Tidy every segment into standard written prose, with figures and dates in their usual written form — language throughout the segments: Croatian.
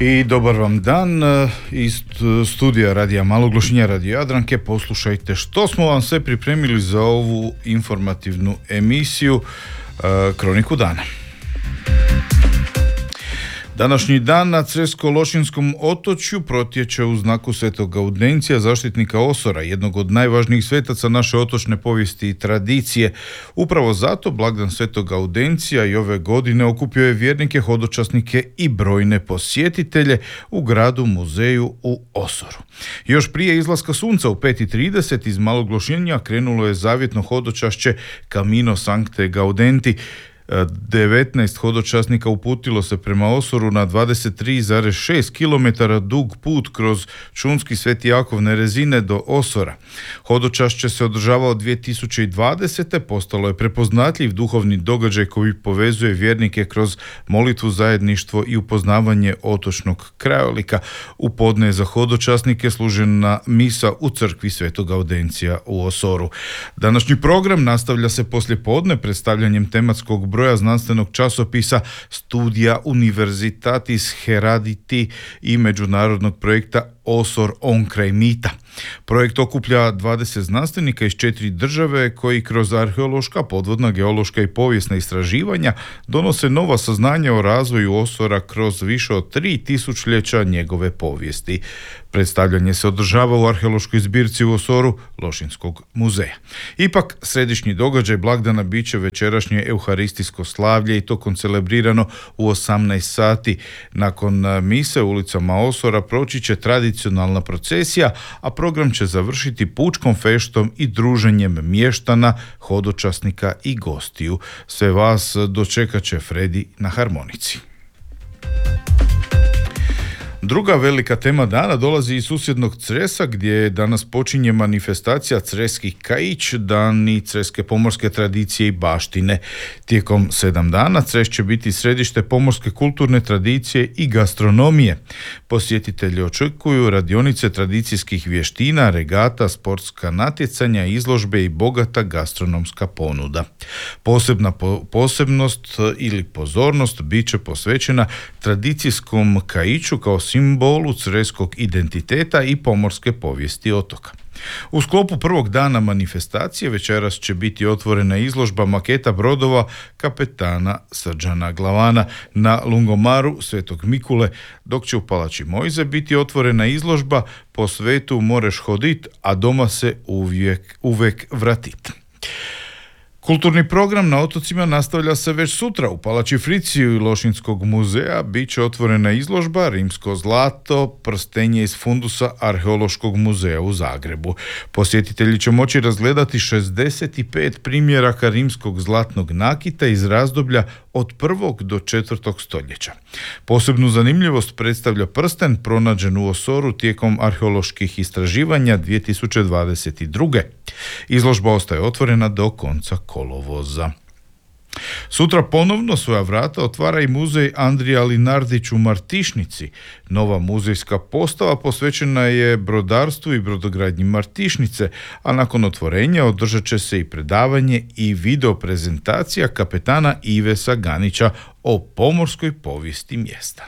I dobar vam dan iz studija Radija Maloglašinja Radio Jadranke. Poslušajte što smo vam sve pripremili za ovu informativnu emisiju Kroniku dana. Današnji dan na Cresko-Lošinjskom otočju protječe u znaku Svetog Gaudencija, zaštitnika osora, jednog od najvažnijih svetaca naše otočne povijesti i tradicije. Upravo zato blagdan Svetog Gaudencija i ove godine okupio je vjernike, hodočasnike i brojne posjetitelje u gradu muzeju u Osoru. Još prije izlaska sunca u 5:30 iz Malog Lošinja krenulo je zavjetno hodočašće Camino Sancte Gaudenti. 19 hodočasnika uputilo se prema Osoru na 23,6 km dug put kroz šumski Sveti Jakov Nerezine do Osora. Hodočašće se održavao 2020. Postalo je prepoznatljiv duhovni događaj koji povezuje vjernike kroz molitvu, zajedništvo i upoznavanje otočnog krajolika. U podne za hodočasnike služena misa u crkvi Svetog Gaudencija u Osoru. Današnji program nastavlja se poslijepodne predstavljanjem tematskog broja znanstvenog časopisa Studia Universitatis Herediti i međunarodnog projekta Osor onkraj mita. Projekt okuplja 20 znanstvenika iz 4 države koji kroz arheološka, podvodna, geološka i povijesna istraživanja donose nova saznanja o razvoju Osora kroz više od 3 tisućljeća njegove povijesti. Predstavljanje se održava u arheološkoj zbirci u Osoru Lošinjskog muzeja. Ipak, središnji događaj blagdana bit će večerašnje euharistijsko slavlje i to koncelebrirano u 18 sati. Nakon mise u ulicama Osora proći će tradicionalna procesija, a program će završiti pučkom feštom i druženjem mještana, hodočasnika i gostiju. Sve vas dočekat će Fredi na harmonici. Druga velika tema dana dolazi iz susjednog Cresa, gdje danas počinje manifestacija Creski Kaić, dani creske pomorske tradicije i baštine. Tijekom 7 dana Cres će biti središte pomorske kulturne tradicije i gastronomije. Posjetitelji očekuju radionice tradicijskih vještina, regata, sportska natjecanja, izložbe i bogata gastronomska ponuda. Posebna posebnost ili pozornost bit će posvećena tradicijskom kaiću kao simbolu creskog identiteta i pomorske povijesti otoka. U sklopu prvog dana manifestacije večeras će biti otvorena izložba maketa brodova kapetana Srđana Glavana na Lungomaru Svetog Mikule, dok će u Palači Mojze biti otvorena izložba Po svetu moreš hodit, a doma se uvek vratit. Kulturni program na otocima nastavlja se već sutra. U Palači Friciju i Lošinjskog muzeja bit će otvorena izložba Rimsko zlato, prstenje iz fundusa Arheološkog muzeja u Zagrebu. Posjetitelji će moći razgledati 65 primjeraka rimskog zlatnog nakita iz razdoblja od 1. do 4. stoljeća. Posebnu zanimljivost predstavlja prsten pronađen u Osoru tijekom arheoloških istraživanja 2022. Izložba ostaje otvorena do konca kolovoza. Sutra ponovno svoja vrata otvara i muzej Andrija Linardić u Martišnici. Nova muzejska postava posvećena je brodarstvu i brodogradnji Martišnice, a nakon otvorenja održat će se i predavanje i video prezentacija kapetana Ive Saganića o pomorskoj povijesti mjesta.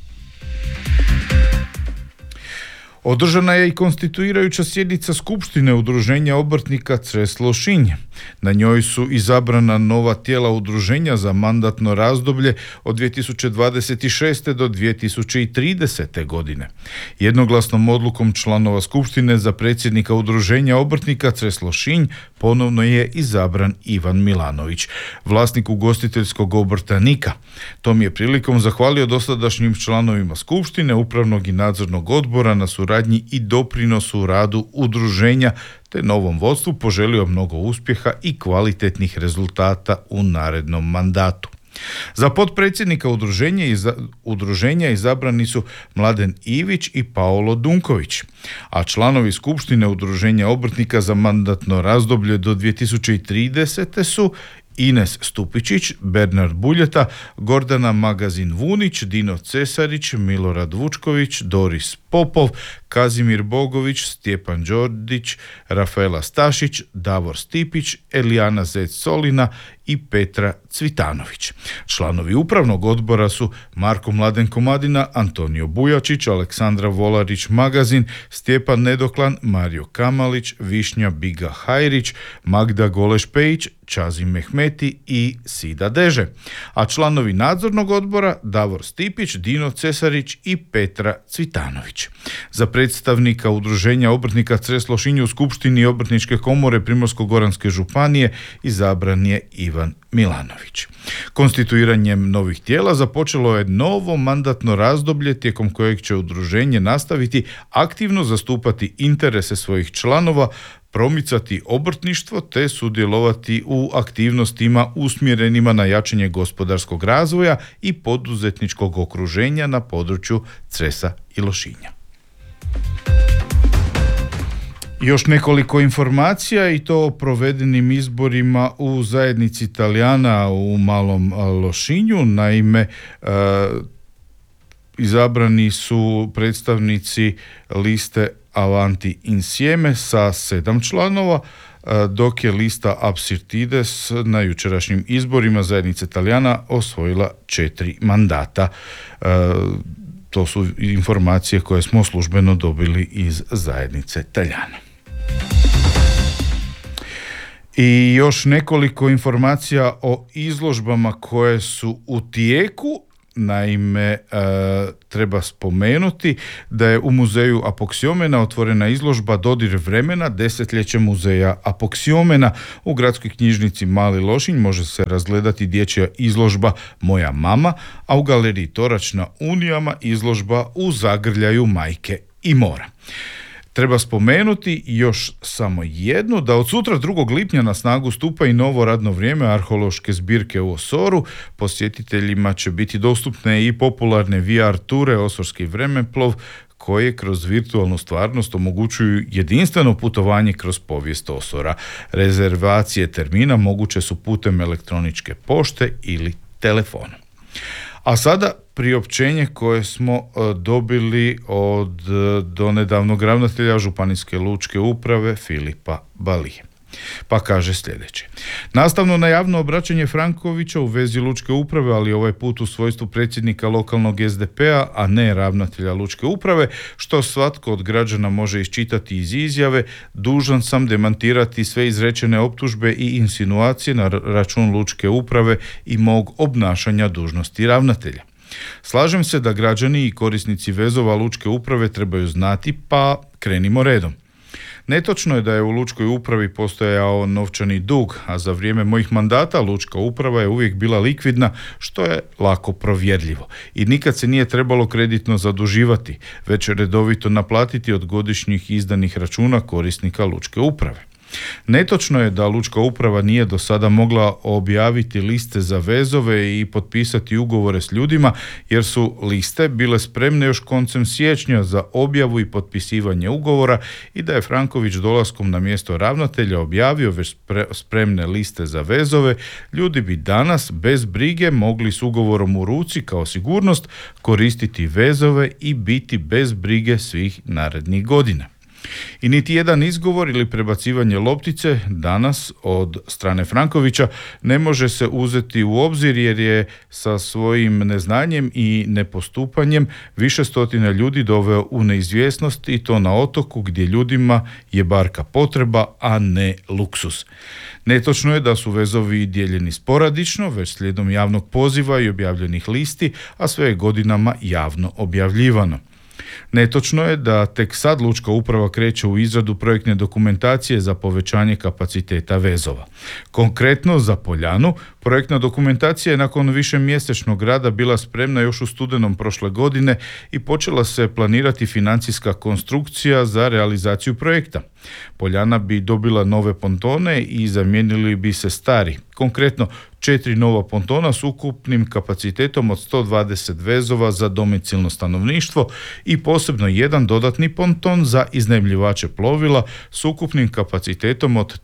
Održana je i konstituirajuća sjednica Skupštine Udruženja obrtnika Cres Lošinj. Na njoj su izabrana nova tijela udruženja za mandatno razdoblje od 2026. do 2030. godine. Jednoglasnom odlukom članova Skupštine za predsjednika Udruženja obrtnika Cres Lošinj ponovno je izabran Ivan Milanović, vlasnik ugostiteljskog obrta Nika. Tom je prilikom zahvalio dosadašnjim članovima Skupštine, upravnog i nadzornog odbora na suradnji i doprinosu u radu udruženja, te novom vodstvu poželio mnogo uspjeha i kvalitetnih rezultata u narednom mandatu. Za potpredsjednika udruženja izabrani su Mladen Ivić i Paolo Dunković, a članovi Skupštine Udruženja obrtnika za mandatno razdoblje do 2030. su Ines Stupičić, Bernard Buljeta, Gordana Magazin-Vunić, Dino Cesarić, Milorad Vučković, Doris Popov, Kazimir Bogović, Stjepan Đordić, Rafaela Stašić, Davor Stipić, Elijana Zec Solina i Petra Cvitanović. Članovi upravnog odbora su Marko Mladen-Komadina, Antonio Bujačić, Aleksandra Volarić-Magazin, Stjepan Nedoklan, Mario Kamalić, Višnja Biga Hajrić, Magda Goleš-Pejić, Čazim Mehmeti i Sida Deže. A članovi nadzornog odbora Davor Stipić, Dino Cesarić i Petra Cvitanović. Za predstavnika Udruženja obrtnika Cres Lošinj u Skupštini Obrtničke komore Primorsko-goranske županije izabran je Ivan Milanović. Konstituiranjem novih tijela započelo je novo mandatno razdoblje tijekom kojeg će udruženje nastaviti aktivno zastupati interese svojih članova, promicati obrtništvo te sudjelovati u aktivnostima usmjerenima na jačanje gospodarskog razvoja i poduzetničkog okruženja na području Cresa i Lošinja. Još nekoliko informacija i to o provedenim izborima u zajednici Italijana u Malom Lošinju. Naime, izabrani su predstavnici liste Avanti Insieme sa 7 članova, dok je lista Absirtides na jučerašnjim izborima zajednice Italijana osvojila 4 mandata. To su informacije koje smo službeno dobili iz zajednice Italijana. I još nekoliko informacija o izložbama koje su u tijeku. Naime, treba spomenuti da je u muzeju Apoksiomena otvorena izložba Dodir vremena, desetljeće muzeja Apoksiomena. U gradskoj knjižnici Mali Lošinj može se razgledati dječja izložba Moja mama, a u galeriji Torač na Unijama izložba U zagrljaju majke i mora. Treba spomenuti još samo jedno, da od sutra 2. lipnja na snagu stupa i novo radno vrijeme arheološke zbirke u Osoru. Posjetiteljima će biti dostupne i popularne VR ture Osorski vremeplov, koje kroz virtualnu stvarnost omogućuju jedinstveno putovanje kroz povijest Osora. Rezervacije termina moguće su putem elektroničke pošte ili telefona. A sada priopćenje koje smo dobili od donedavnog ravnatelja Županijske lučke uprave Filipa Balije. Pa kaže sljedeće. Nastavno na javno obraćanje Frankovića u vezi lučke uprave, ali ovaj put u svojstvu predsjednika lokalnog SDP-a, a ne ravnatelja lučke uprave, što svatko od građana može iščitati iz izjave, dužan sam demantirati sve izrečene optužbe i insinuacije na račun lučke uprave i mog obnašanja dužnosti ravnatelja. Slažem se da građani i korisnici vezova lučke uprave trebaju znati, pa krenimo redom. Netočno je da je u lučkoj upravi postojao novčani dug, a za vrijeme mojih mandata lučka uprava je uvijek bila likvidna, što je lako provjerljivo. I nikad se nije trebalo kreditno zaduživati, već redovito naplatiti od godišnjih izdanih računa korisnika lučke uprave. Netočno je da lučka uprava nije do sada mogla objaviti liste za vezove i potpisati ugovore s ljudima, jer su liste bile spremne još koncem siječnja za objavu i potpisivanje ugovora i da je Franković dolaskom na mjesto ravnatelja objavio već spremne liste za vezove, ljudi bi danas bez brige mogli s ugovorom u ruci kao sigurnost koristiti vezove i biti bez brige svih narednih godina. I niti jedan izgovor ili prebacivanje loptice danas od strane Frankovića ne može se uzeti u obzir, jer je sa svojim neznanjem i nepostupanjem više stotina ljudi doveo u neizvjesnost, i to na otoku gdje ljudima je barka potreba, a ne luksus. Netočno je da su vezovi dijeljeni sporadično, već slijedom javnog poziva i objavljenih listi, a sve je godinama javno objavljivano. Netočno je da tek sad lučka uprava kreće u izradu projektne dokumentacije za povećanje kapaciteta vezova. Konkretno za Poljanu, projektna dokumentacija je nakon višemjesečnog rada bila spremna još u studenom prošle godine i počela se planirati financijska konstrukcija za realizaciju projekta. Poljana bi dobila nove pontone i zamijenili bi se stari. Konkretno 4 nova pontona s ukupnim kapacitetom od 120 vezova za domicilno stanovništvo i posebno jedan dodatni ponton za iznajmljivače plovila s ukupnim kapacitetom od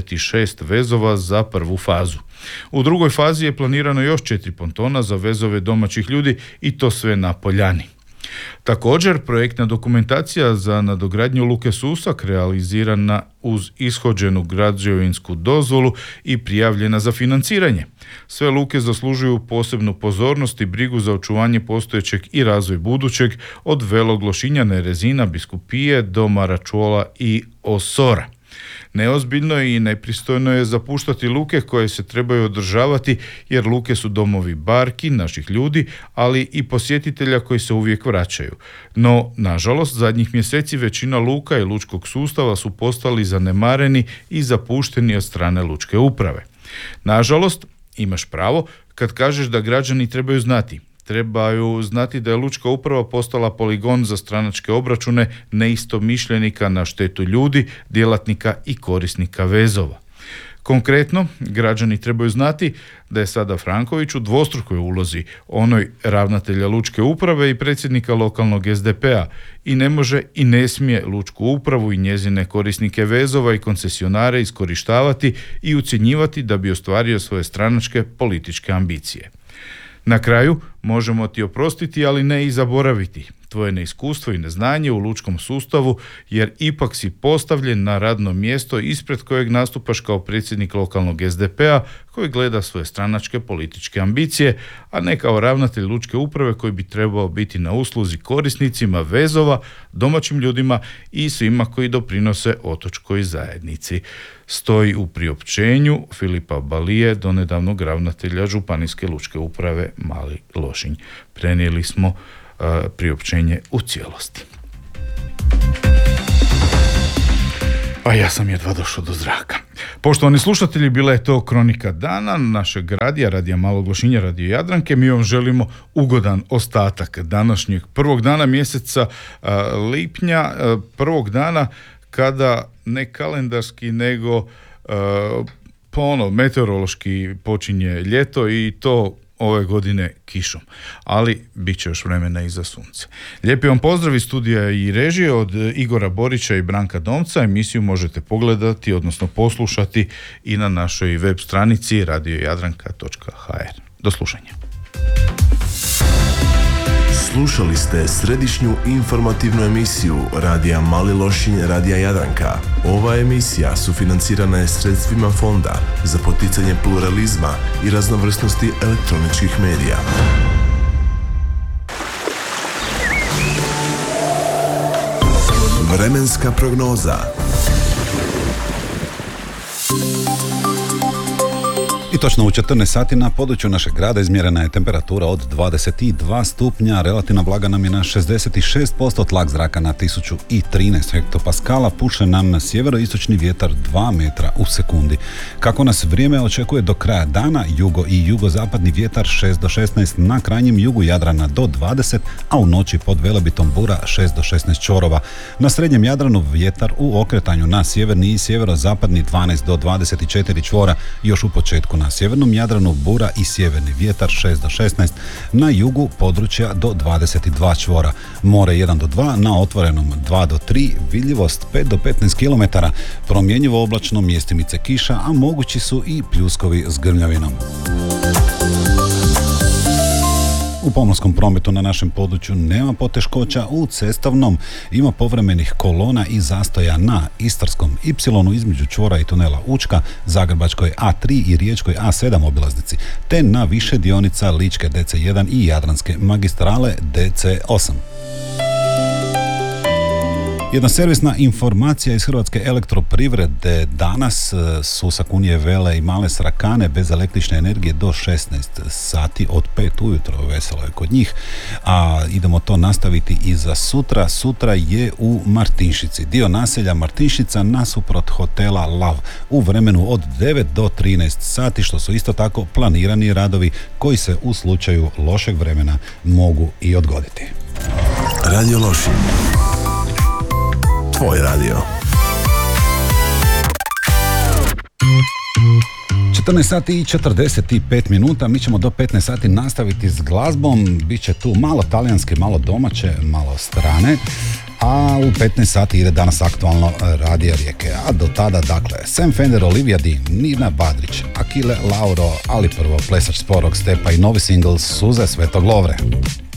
36 vezova za prvu fazu. U drugoj fazi je planirano još 4 pontona za vezove domaćih ljudi, i to sve na Poljani. Također, projektna dokumentacija za nadogradnju luke Susak realizirana uz ishođenu građevinsku dozvolu i prijavljena za financiranje. Sve luke zaslužuju posebnu pozornost i brigu za očuvanje postojećeg i razvoj budućeg, od Velog Lošinja, Nerezina, Biskupije do Maračuola i Osora. Neozbiljno je i nepristojno je zapuštati luke koje se trebaju održavati, jer luke su domovi barki, naših ljudi, ali i posjetitelja koji se uvijek vraćaju. No, nažalost, zadnjih mjeseci većina luka i lučkog sustava su postali zanemareni i zapušteni od strane lučke uprave. Nažalost, imaš pravo kad kažeš da građani trebaju znati. Trebaju znati da je lučka uprava postala poligon za stranačke obračune neistomišljenika na štetu ljudi, djelatnika i korisnika vezova. Konkretno, građani trebaju znati da je sada Franković u dvostrukoj ulozi, onoj ravnatelja lučke uprave i predsjednika lokalnog SDP-a, i ne može i ne smije lučku upravu i njezine korisnike vezova i koncesionare iskorištavati i ucjenjivati da bi ostvario svoje stranačke političke ambicije. Na kraju, možemo ti oprostiti, ali ne i zaboraviti tvoje neiskustvo i neznanje u lučkom sustavu, jer ipak si postavljen na radno mjesto ispred kojeg nastupaš kao predsjednik lokalnog SDP-a koji gleda svoje stranačke političke ambicije, a ne kao ravnatelj lučke uprave koji bi trebao biti na usluzi korisnicima vezova, domaćim ljudima i svima koji doprinose otočkoj zajednici. Stoji u priopćenju Filipa Balije, donedavnog ravnatelja Županijske lučke uprave Mali Lošinj. Prenijeli smo priopćenje u cijelosti. A ja sam jedva došao do zraka. Poštovani slušatelji, bila je to kronika dana našeg radija Malog Lošinja, Radio Jadranke. Mi vam želimo ugodan ostatak današnjeg prvog dana mjeseca lipnja, prvog dana kada ne kalendarski nego meteorološki počinje ljeto, i to ove godine kišom, ali bit će još vremena i za sunce. Lijepi vam pozdrav iz studija i režije od Igora Borića i Branka Domca. Emisiju možete pogledati, odnosno poslušati i na našoj web stranici radiojadranka.hr. Do slušanja. Slušali ste središnju informativnu emisiju Radija Mali Lošinj, Radija Jadranka. Ova emisija sufinancirana je sredstvima Fonda za poticanje pluralizma i raznovrsnosti elektroničkih medija. Vremenska prognoza. I točno u 14 sati na području našeg grada izmjerena je temperatura od 22 stupnja, relativna vlaga nam je na 66%, tlak zraka na 1013 hektopaskala, puše nam sjeveroistočni vjetar 2 metra u sekundi. Kako nas vrijeme očekuje do kraja dana, jugo i jugozapadni vjetar 6 do 16, na krajnjem jugu Jadrana do 20, a u noći pod Velebitom bura 6 do 16 čvorova. Na srednjem Jadranu vjetar u okretanju na sjeverni i sjeverozapadni 12 do 24 čvora, još u početku na sjevernom Jadranu bura i sjeverni vjetar 6 do 16, na jugu područja do 22 čvora. More 1 do 2, na otvorenom 2 do 3, vidljivost 5 do 15 km, promjenjivo oblačno, mjestimice kiša, a mogući su i pljuskovi s grmljavinom. U pomorskom prometu na našem području nema poteškoća, u cestovnom ima povremenih kolona i zastoja na Istarskom Y između čvora i tunela Učka, Zagrebačkoj A3 i Riječkoj A7 obilaznici, te na više dionica Ličke DC1 i Jadranske magistrale DC8. Jedna servisna informacija iz Hrvatske elektroprivrede. Danas Susak, Unije, Vele i Male Srakane bez električne energije do 16 sati od 5 ujutro. Veselo je kod njih. A idemo to nastaviti i za sutra. Sutra je u Martinšici. Dio naselja Martinšica nasuprot hotela Lav u vremenu od 9 do 13 sati, što su isto tako planirani radovi koji se u slučaju lošeg vremena mogu i odgoditi. Radio Lošinj. Tvoj radio. 14 sati i 45 minuta, mi ćemo do 15 sati nastaviti s glazbom, bit će tu malo talijanske, malo domaće, malo strane, a u 15 sati ide danas aktualno Radija Rijeke, a do tada, dakle, Sam Fender, Olivia Dean, Nina Badrić, Akile Lauro, ali prvo plesač Sporog stepa i novi singl Suze Svetog Lovre.